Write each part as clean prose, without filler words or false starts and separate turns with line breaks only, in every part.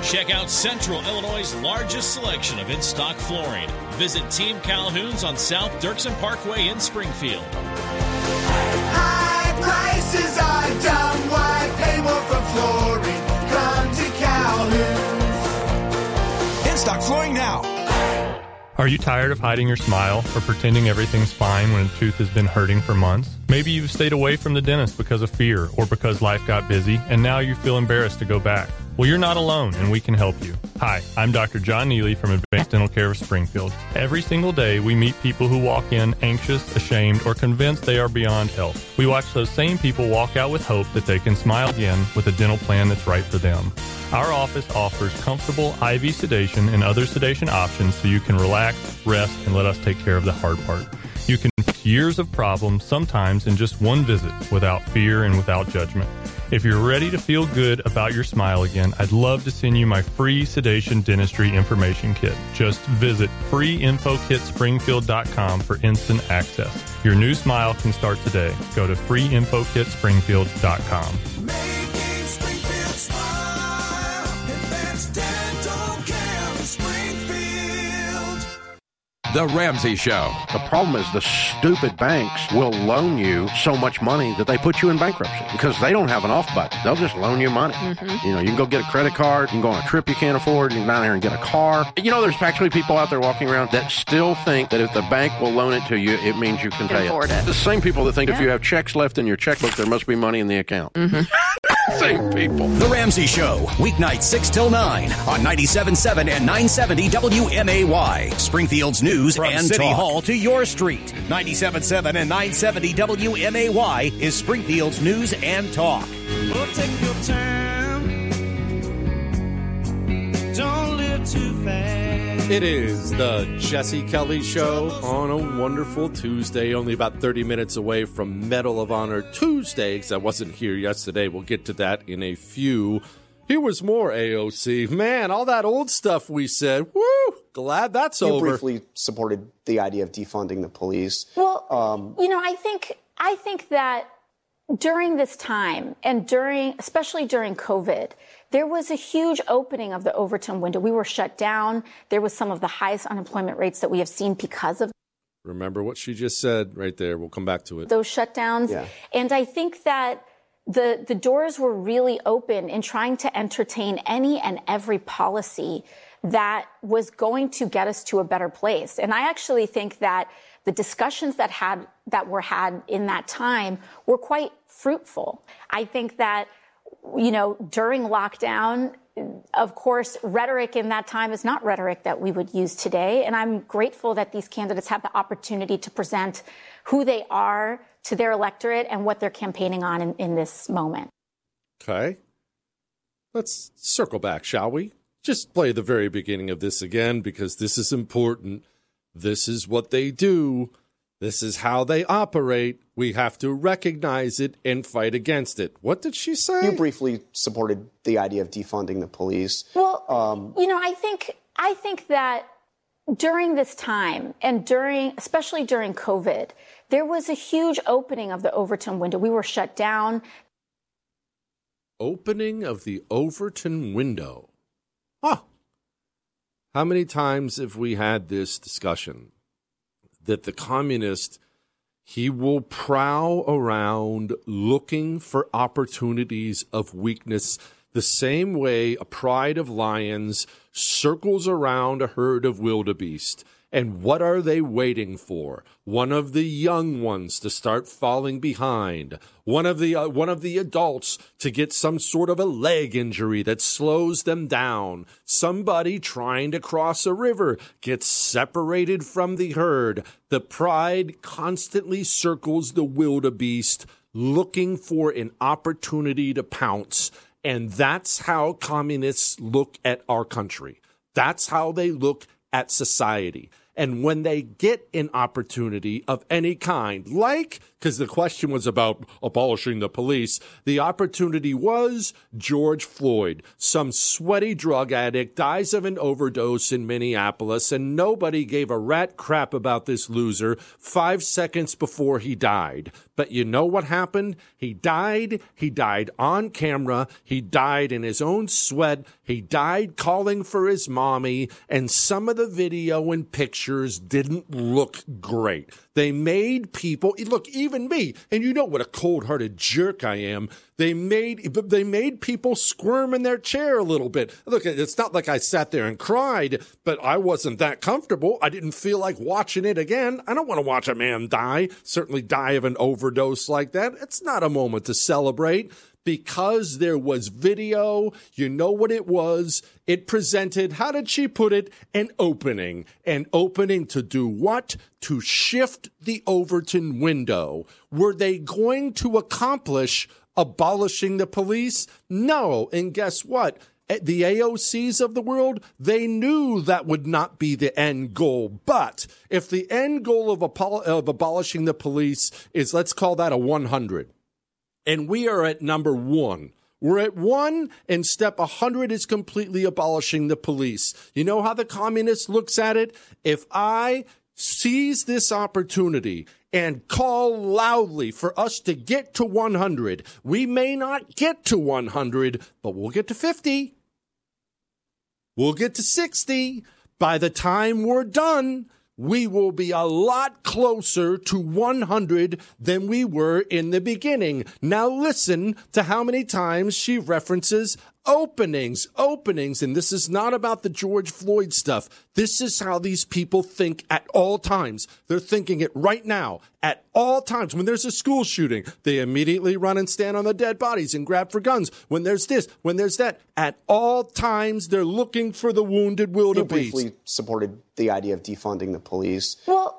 Check out Central Illinois' largest selection of in-stock flooring. Visit Team Calhoun's on South Dirksen Parkway in Springfield.
High prices are dumb. Why pay more for flooring? Come to Calhoun's.
In-stock flooring now.
Are you tired of hiding your smile or pretending everything's fine when the tooth has been hurting for months? Maybe you've stayed away from the dentist because of fear or because life got busy and now you feel embarrassed to go back. Well, you're not alone, and we can help you. Hi, I'm Dr. John Neely from Advanced Dental Care of Springfield. Every single day, we meet people who walk in anxious, ashamed, or convinced they are beyond help. We watch those same people walk out with hope that they can smile again with a dental plan that's right for them. Our office offers comfortable IV sedation and other sedation options so you can relax, rest, and let us take care of the hard part. You can fix years of problems, sometimes in just one visit, without fear and without judgment. If you're ready to feel good about your smile again, I'd love to send you my free sedation dentistry information kit. Just visit freeinfokitspringfield.com for instant access. Your new smile can start today. Go to freeinfokitspringfield.com.
Making Springfield smile. Advanced Dental Care of Springfield.
The Ramsey Show.
The problem is the stupid banks will loan you so much money that they put you in bankruptcy because they don't have an off button. They'll just loan you money. Mm-hmm. You know, you can go get a credit card, you can go on a trip you can't afford, you can go down here and get a car. You know, there's actually people out there walking around that still think that if the bank will loan it to you, it means you can pay it. The same people that think if you have checks left in your checkbook, there must be money in the account. Mm-hmm. Same people.
The Ramsey Show, weeknight 6 till 9 on 97.7 and 970 WMAY. Springfield's news
From
and
City
talk.
Hall to your street. 97.7 and 970 WMAY is Springfield's news and talk.
Well, take your time. Don't live too fast.
It is the Jesse Kelly Show on a wonderful Tuesday, only about 30 minutes away from Medal of Honor Tuesday, because I wasn't here yesterday. We'll get to that in a few. Here was more AOC. Man, all that old stuff we said. Woo! Glad that's over.
You briefly supported the idea of defunding the police.
Well, I think that during this time and especially during COVID, there was a huge opening of the Overton window. We were shut down. There was some of the highest unemployment rates that we have seen because of.
Remember what she just said right there. We'll come back to it.
Those shutdowns. Yeah. And I think that the doors were really open in trying to entertain any and every policy that was going to get us to a better place. And I actually think that the discussions that were had in that time were quite fruitful. I think that, during lockdown, of course, rhetoric in that time is not rhetoric that we would use today. And I'm grateful that these candidates have the opportunity to present who they are to their electorate and what they're campaigning on in this moment.
Okay. Let's circle back, shall we? Just play the very beginning of this again, because this is important. This is what they do. This is how they operate. We have to recognize it and fight against it. What did she say?
You briefly supported the idea of defunding the police.
Well, I think that during this time and especially during COVID, there was a huge opening of the Overton window. We were shut down.
Opening of the Overton window. Huh. How many times have we had this discussion that the communist, he will prowl around looking for opportunities of weakness the same way a pride of lions circles around a herd of wildebeest. And what are they waiting for? One of the young ones to start falling behind. One of the adults to get some sort of a leg injury that slows them down. Somebody trying to cross a river gets separated from the herd. The pride constantly circles the wildebeest, looking for an opportunity to pounce. And that's how communists look at our country. That's how they look at society. And when they get an opportunity of any kind, like because the question was about abolishing the police. The opportunity was George Floyd, some sweaty drug addict, dies of an overdose in Minneapolis, and nobody gave a rat crap about this loser 5 seconds before he died. But you know what happened? He died. He died on camera. He died in his own sweat. He died calling for his mommy, and some of the video and pictures didn't look great. They made people look, even me, and you know what a cold-hearted jerk I am. They made people squirm in their chair a little bit. Look, it's not like I sat there and cried, but I wasn't that comfortable. I didn't feel like watching it again. I don't want to watch a man die, certainly die of an overdose like that. It's not a moment to celebrate. Because there was video, you know what it was? It presented, how did she put it? An opening. An opening to do what? To shift the Overton window. Were they going to accomplish abolishing the police? No. And guess what? The AOCs of the world, they knew that would not be the end goal. But if the end goal of abolishing the police is, let's call that a 100, and we are at number 1. We're at 1, and step 100 is completely abolishing the police. You know how the communist looks at it? If I seize this opportunity and call loudly for us to get to 100, we may not get to 100, but we'll get to 50. We'll get to 60. By the time we're done, we will be a lot closer to 100 than we were in the beginning. Now listen to how many times she references openings. And this is not about the George Floyd stuff. This is how these people think at all times. They're thinking it right now. At all times. When there's a school shooting, they immediately run and stand on the dead bodies and grab for guns. When there's this, when there's that. At all times, they're looking for the wounded wildebeest.
You briefly supported the idea of defunding the police.
Well,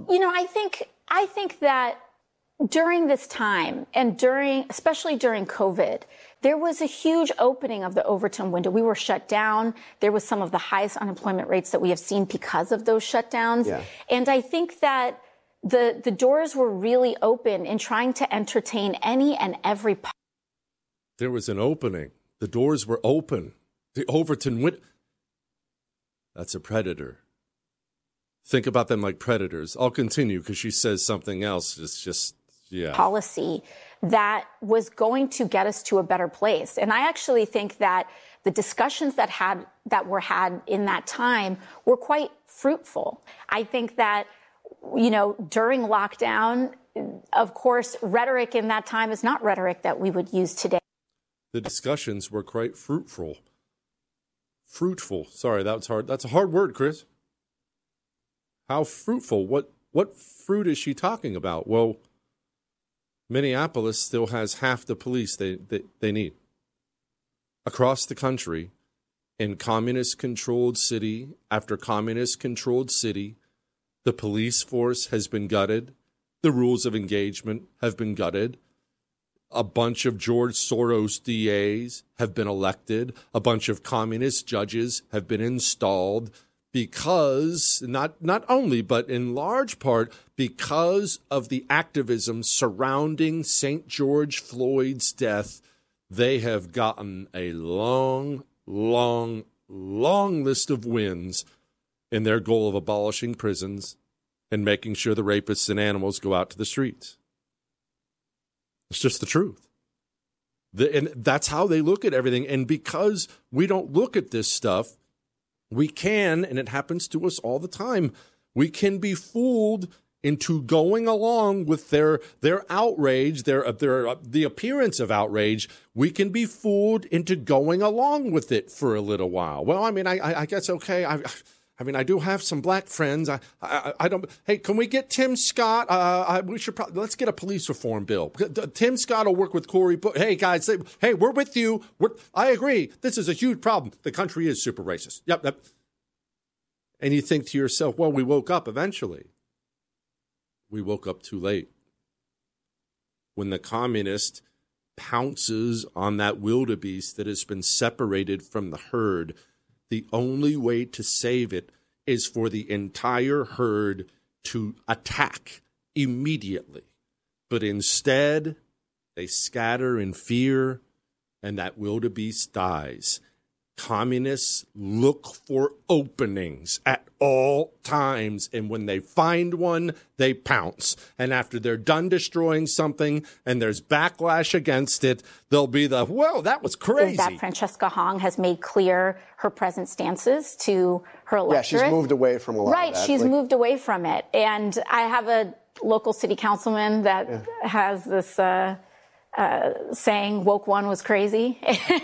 I think that during this time and especially during COVID, there was a huge opening of the Overton window. We were shut down. There was some of the highest unemployment rates that we have seen because of those shutdowns. Yeah. And I think that the doors were really open in trying to entertain any and every.
There was an opening. The doors were open. The Overton window. That's a predator. Think about them like predators. I'll continue because she says something else. It's just, yeah.
Policy that was going to get us to a better place. And I actually think that the discussions that were had in that time were quite fruitful. I think that, during lockdown, of course, rhetoric in that time is not rhetoric that we would use today.
The discussions were quite fruitful. Sorry, that was hard. That's a hard word, Chris. How fruitful? What fruit is she talking about? Well, Minneapolis still has half the police they need. Across the country, in communist-controlled city after communist-controlled city, the police force has been gutted. The rules of engagement have been gutted. A bunch of George Soros DAs have been elected. A bunch of communist judges have been installed because, not only, but in large part, because of the activism surrounding St. George Floyd's death. They have gotten a long list of wins in their goal of abolishing prisons and making sure the rapists and animals go out to the streets. It's just the truth. And that's how they look at everything. And because we don't look at this stuff, we can, and it happens to us all the time, we can be fooled into going along with their outrage, the appearance of outrage. We can be fooled into going along with it for a little while. Well, I mean, I guess, okay, I mean, I do have some black friends. I don't. Hey, can we get Tim Scott? We should probably let's get a police reform bill. Tim Scott will work with Cory. Hey, guys. Hey, we're with you. I agree. This is a huge problem. The country is super racist. Yep. And you think to yourself, well, we woke up eventually. We woke up too late. When the communist pounces on that wildebeest that has been separated from the herd, the only way to save it is for the entire herd to attack immediately. But instead, they scatter in fear, and that wildebeest dies. Communists look for openings at all times, and when they find one, they pounce. And after they're done destroying something and there's backlash against it, they'll be the, whoa, that was crazy.
That Francesca Hong has made clear her present stances to her electorate.
Yeah, she's moved away from a lot of that.
Right, she's moved away from it. And I have a local city councilman that has this saying, woke one was crazy.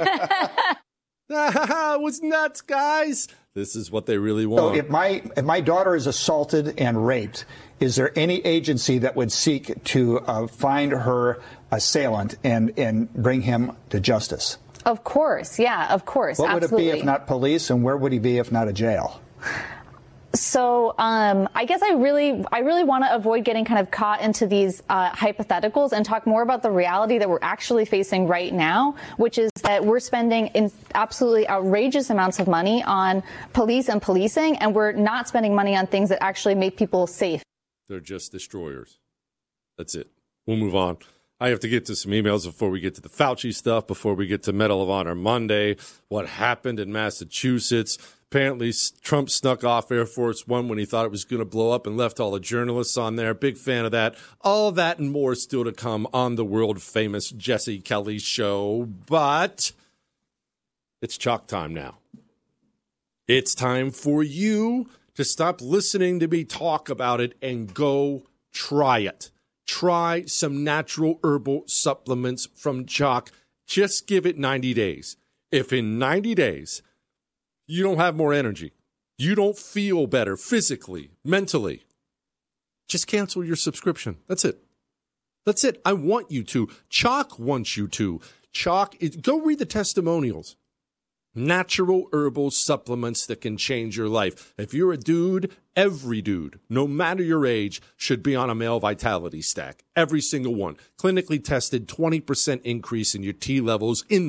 It was nuts, guys. This is what they really want.
So if my daughter is assaulted and raped, is there any agency that would seek to find her assailant and bring him to justice?
Of course. Yeah, of course.
What
Absolutely.
would it be if not police, and where would he be if not a jail?
So I guess I really want to avoid getting kind of caught into these hypotheticals and talk more about the reality that we're actually facing right now, which is that we're spending absolutely outrageous amounts of money on police and policing, and we're not spending money on things that actually make people safe.
They're just destroyers. That's it. We'll move on. I have to get to some emails before we get to the Fauci stuff, before we get to Medal of Honor Monday, what happened in Massachusetts. Apparently, Trump snuck off Air Force One when he thought it was going to blow up and left all the journalists on there. Big fan of that. All that and more still to come on the world-famous Jesse Kelly show. But it's chalk time now. It's time for you to stop listening to me talk about it and go try it. Try some natural herbal supplements from Chalk. Just give it 90 days. If in 90 days you don't have more energy, you don't feel better physically, mentally, just cancel your subscription. That's it. That's it. I want you to. Chalk wants you to. Chalk, go read the testimonials. Natural herbal supplements that can change your life. If you're a dude, every dude, no matter your age, should be on a male vitality stack. Every single one. Clinically tested, 20% increase in your T levels in